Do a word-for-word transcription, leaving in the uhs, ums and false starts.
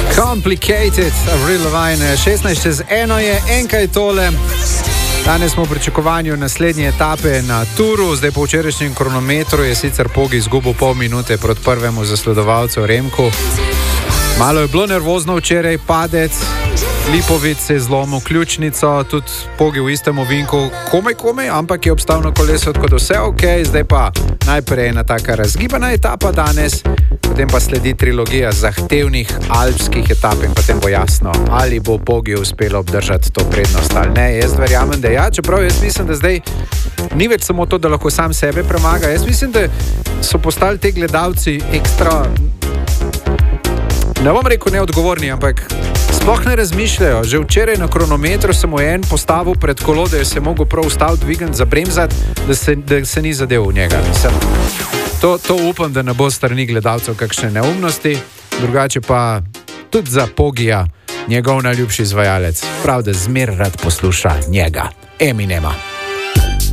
Complicated, Avril Lavigne, šestnajst čez eno je, enkaj tole. Danes smo v pričakovanju naslednje etape na Turu, zdaj po včerajšnjem kronometru je sicer Poggi izgubil pol minute proti prvemu zasledovalcu Remku. Malo je bilo nervozno včeraj, padec, Lipovic se je zlomil ključnico, tudi Poggi v istem ovinku, komaj komaj, ampak je obstal na kolesu, tako da vse ok, zdaj pa najprej ena taka razgibana etapa danes, potem pa sledi trilogija zahtevnih alpskih etap in potem bo jasno, ali bo Poggi uspelo obdržati to prednost ali ne. Jaz verjamem, da ja, čeprav jaz mislim, da zdaj ni več samo to, da lahko sam sebe premaga. Jaz mislim, da so postali te gledalci ekstra, ne bom rekel neodgovorni, ampak sploh ne razmišljajo. Že včeraj na kronometru sem mu en postavil pred kolo, da je se mogel prav ustaviti, dvigant, zabremzati, da se, da se ni zadev v njega. Mislim, to, to upam, da ne bo strani gledalcev kakšne neumnosti, drugače pa tudi za Poggija njegov najljubši izvajalec. Prav, da zmer rad posluša njega, Eminema.